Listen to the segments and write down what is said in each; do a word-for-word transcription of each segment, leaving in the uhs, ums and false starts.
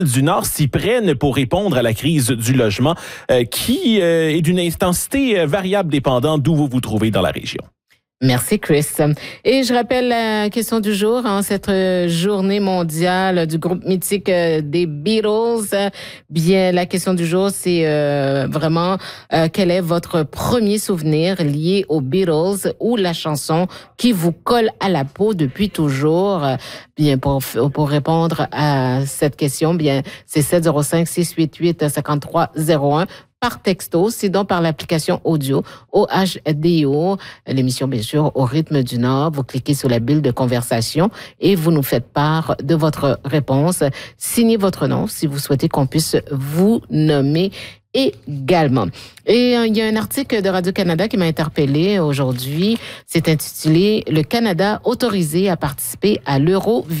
du Nord s'y prennent pour répondre à la crise du logement euh, qui euh, est d'une intensité variable dépendant d'où vous vous trouvez dans la région. Merci, Chris. Et je rappelle la question du jour, en hein, cette journée mondiale du groupe mythique des Beatles. Bien, la question du jour, c'est euh, vraiment euh, quel est votre premier souvenir lié aux Beatles ou la chanson qui vous colle à la peau depuis toujours. Bien, pour, pour répondre à cette question, bien, c'est sept zéro cinq, six huit huit, cinq trois zéro un. Par texto, sinon par l'application audio O H D O, l'émission bien sûr au rythme du Nord. Vous cliquez sur la bulle de conversation et vous nous faites part de votre réponse. Signez votre nom si vous souhaitez qu'on puisse vous nommer également. Et euh, il y a un article de Radio-Canada qui m'a interpellée aujourd'hui. C'est intitulé « Le Canada autorisé à participer à l'Eurovision ».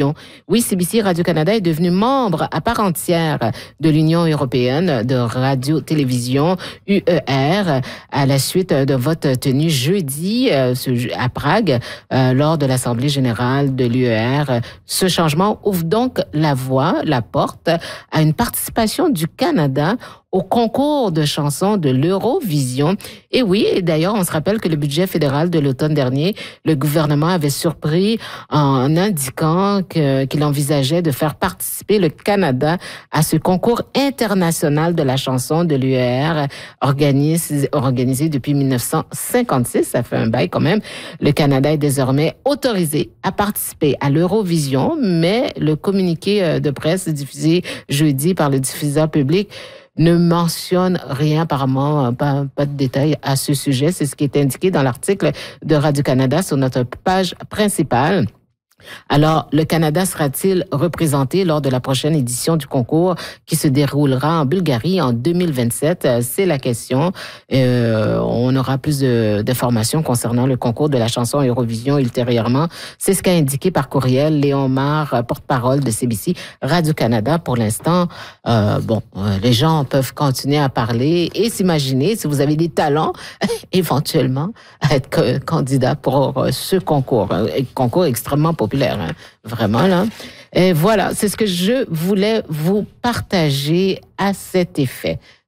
Oui, C B C Radio-Canada est devenu membre à part entière de l'Union européenne de radio-télévision U E R à la suite d'un vote tenu jeudi euh, à Prague euh, lors de l'Assemblée générale de l'U E R. Ce changement ouvre donc la voie, la porte à une participation du Canada au concours de chansons de l'Eurovision. Et oui, et d'ailleurs, on se rappelle que le budget fédéral de l'automne dernier, le gouvernement avait surpris en indiquant que, qu'il envisageait de faire participer le Canada à ce concours international de la chanson de l'U E R organisé, organisé depuis dix-neuf cent cinquante-six. Ça fait un bail quand même. Le Canada est désormais autorisé à participer à l'Eurovision, mais le communiqué de presse diffusé jeudi par le diffuseur public ne mentionne rien, apparemment, pas, pas de détails à ce sujet. C'est ce qui est indiqué dans l'article de Radio-Canada sur notre page principale. Alors, le Canada sera-t-il représenté lors de la prochaine édition du concours qui se déroulera en Bulgarie en deux mille vingt-sept? C'est la question. Euh, on aura plus de, d'informations concernant le concours de la chanson Eurovision ultérieurement. C'est ce qu'a indiqué par courriel Léon Mar, porte-parole de C B C Radio-Canada. Pour l'instant, euh, bon, euh, les gens peuvent continuer à parler et s'imaginer, si vous avez des talents, éventuellement, à être candidat pour euh, ce concours. Un concours extrêmement populaire. Hein, vraiment, là. Et voilà, c'est ce que je voulais vous partager à cet effet.